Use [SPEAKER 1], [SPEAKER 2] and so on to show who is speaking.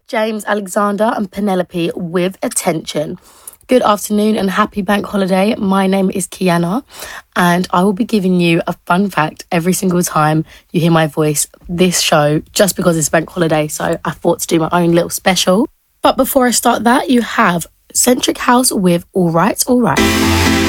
[SPEAKER 1] James, Alexander and Penelope with attention. Good afternoon and happy bank holiday. My name is Kiana and I will be giving you a fun fact every single time you hear my voice this show, just because it's bank holiday. So I thought to do my own little special. But before I start that, you have Centric House with All Right, All Right.